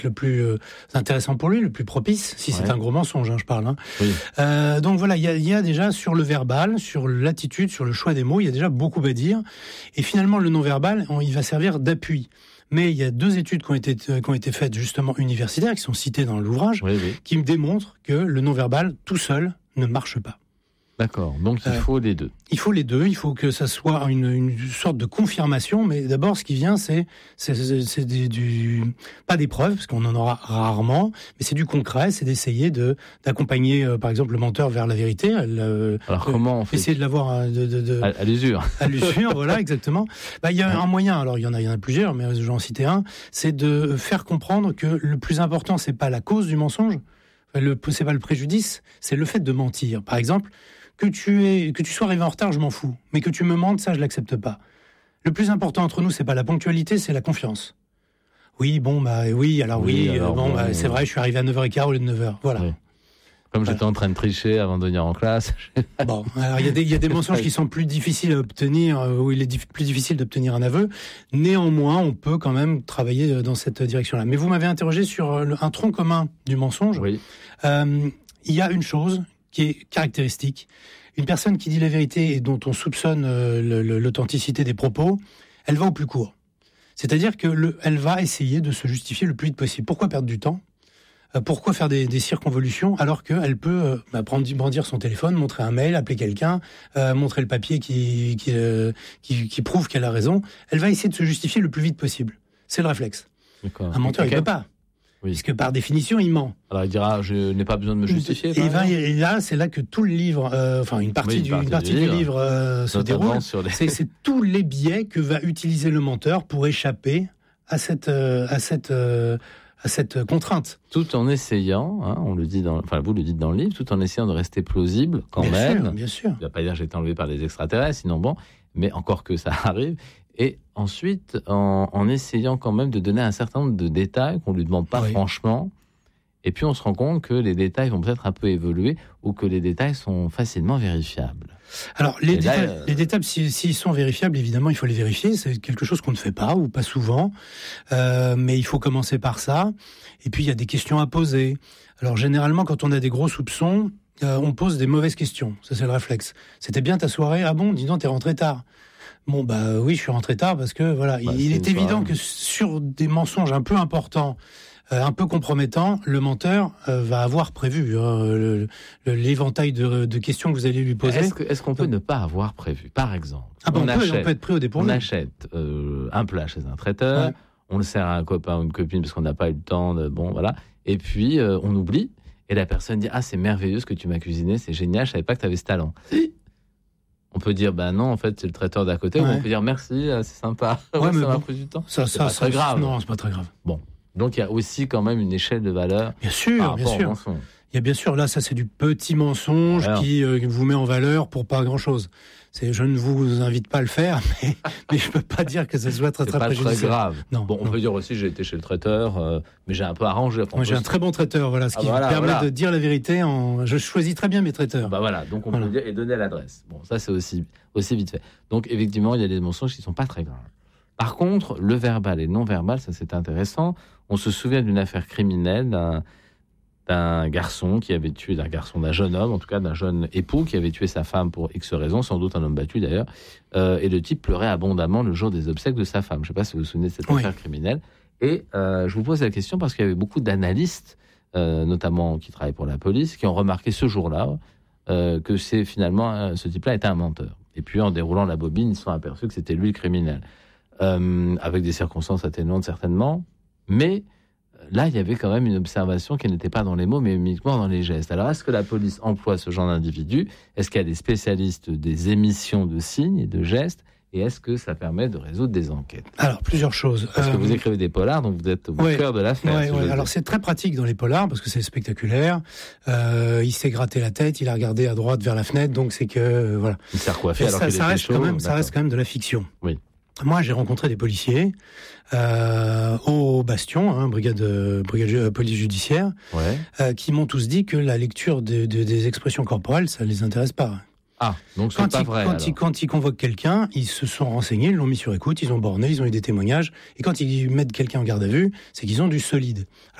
le plus intéressant pour lui, le plus propice, si c'est un gros mensonge, je parle. Oui. Donc voilà, il y a déjà sur le verbal, sur l'attitude, sur le choix des mots, il y a déjà beaucoup à dire. Et finalement, le non-verbal, il va servir d'appui. Mais il y a 2 études qui ont été faites justement universitaires, qui sont citées dans l'ouvrage, qui me démontrent que le non-verbal tout seul ne marche pas. D'accord, donc il faut les deux. Il faut les deux, il faut que ça soit une sorte de confirmation, mais d'abord ce qui vient c'est pas des preuves, parce qu'on en aura rarement, mais c'est du concret, c'est d'essayer d'accompagner par exemple le menteur vers la vérité. Alors comment on fait ? Essayer de l'avoir à l'usure. À l'usure, voilà, exactement. Il y a un moyen, alors il y en a plusieurs, mais je vais en citer un, c'est de faire comprendre que le plus important c'est pas la cause du mensonge, c'est pas le préjudice, c'est le fait de mentir. Par exemple, que tu sois arrivé en retard, je m'en fous. Mais que tu me mentes, ça, je l'accepte pas. Le plus important entre nous, c'est pas la ponctualité, c'est la confiance. Oui, c'est vrai, je suis arrivé à 9h15 au lieu de 9h. Voilà. Oui. Comme j'étais en train de tricher avant de venir en classe. Bon, alors il y a des mensonges qui sont plus difficiles à obtenir, où il est plus difficile d'obtenir un aveu. Néanmoins, on peut quand même travailler dans cette direction-là. Mais vous m'avez interrogé sur un tronc commun du mensonge. Oui. Il y a une chose qui est caractéristique. Une personne qui dit la vérité et dont on soupçonne l'authenticité des propos, elle va au plus court. C'est-à-dire elle va essayer de se justifier le plus vite possible. Pourquoi perdre du temps ? Pourquoi faire des circonvolutions alors qu'elle peut brandir son téléphone, montrer un mail, appeler quelqu'un, montrer le papier qui prouve qu'elle a raison. Elle va essayer de se justifier le plus vite possible. C'est le réflexe. D'accord. Un menteur, il ne peut pas. Oui. Puisque par définition, il ment. Alors il dira, je n'ai pas besoin de me justifier. Et là, c'est là que tout le livre, une partie du livre se déroule. C'est tous les biais que va utiliser le menteur pour échapper à cette contrainte. Tout en essayant, vous le dites dans le livre, tout en essayant de rester plausible quand même. Bien sûr. Il ne va pas dire j'ai été enlevé par les extraterrestres, sinon bon, mais encore que ça arrive. Et ensuite, en essayant quand même de donner un certain nombre de détails qu'on ne lui demande pas franchement. Et puis on se rend compte que les détails vont peut-être un peu évoluer ou que les détails sont facilement vérifiables. Alors, les détails, s'ils sont vérifiables, évidemment, il faut les vérifier. C'est quelque chose qu'on ne fait pas ou pas souvent. Mais il faut commencer par ça. Et puis, il y a des questions à poser. Alors, généralement, quand on a des gros soupçons, on pose des mauvaises questions. Ça, c'est le réflexe. C'était bien ta soirée ? Ah bon, dis donc, t'es rentré tard. Bon, oui, je suis rentré tard parce que, voilà, il est évident que sur des mensonges un peu importants, un peu compromettants, le menteur va avoir prévu l'éventail de questions que vous allez lui poser. Est-ce qu'on peut ne pas avoir prévu ? Par exemple, on peut être pris au dépourvu. On achète un plat chez un traiteur, on le sert à un copain ou une copine parce qu'on n'a pas eu le temps, et puis on oublie, et la personne dit « Ah, c'est merveilleux ce que tu m'as cuisiné, c'est génial, je savais pas que tu avais ce talent. » On peut dire, non, en fait, c'est le traiteur d'à côté. Ou on peut dire, merci, c'est sympa. Ça m'a pris du temps. C'est pas très grave. Non, c'est pas très grave. Bon. Donc, il y a aussi quand même une échelle de valeur. Bien sûr. Il y a bien sûr, là, ça, c'est du petit mensonge qui vous met en valeur pour pas grand-chose. Je ne vous invite pas à le faire, mais je peux pas dire que ça soit très préjudiciable. C'est pas très grave. Non, on peut dire aussi, j'ai été chez le traiteur, mais j'ai un peu arrangé. Moi, j'ai un très bon traiteur, ce qui me permet de dire la vérité. Je choisis très bien mes traiteurs. Donc on peut dire et donner l'adresse. Bon, ça, c'est aussi vite fait. Donc, effectivement, il y a des mensonges qui sont pas très graves. Par contre, le verbal et le non-verbal, ça, c'est intéressant. On se souvient d'une affaire criminelle d'un garçon d'un jeune homme, en tout cas d'un jeune époux qui avait tué sa femme pour X raisons, sans doute un homme battu d'ailleurs, et le type pleurait abondamment le jour des obsèques de sa femme. Je ne sais pas si vous vous souvenez de cette affaire criminelle. Et je vous pose la question parce qu'il y avait beaucoup d'analystes, notamment qui travaillent pour la police, qui ont remarqué ce jour-là que ce type-là était un menteur. Et puis en déroulant la bobine, ils se sont aperçus que c'était lui le criminel. Avec des circonstances atténuantes certainement, mais là, il y avait quand même une observation qui n'était pas dans les mots, mais uniquement dans les gestes. Alors, est-ce que la police emploie ce genre d'individu ? Est-ce qu'il y a des spécialistes des émissions de signes et de gestes ? Et est-ce que ça permet de résoudre des enquêtes ? Alors, plusieurs choses. Parce que vous écrivez des polars, donc vous êtes au cœur de l'affaire. Alors, c'est très pratique dans les polars, parce que c'est spectaculaire. Il s'est gratté la tête, il a regardé à droite vers la fenêtre, donc c'est que, voilà. Il s'est recoiffé alors qu'il était chaud. Ça reste quand même de la fiction. Oui. Moi, j'ai rencontré des policiers au Bastion, brigade police judiciaire, qui m'ont tous dit que la lecture des expressions corporelles, ça les intéresse pas. Ah, donc c'est pas vrai. Quand ils convoquent quelqu'un, ils se sont renseignés, ils l'ont mis sur écoute, ils ont borné, ils ont eu des témoignages. Et quand ils mettent quelqu'un en garde à vue, c'est qu'ils ont du solide.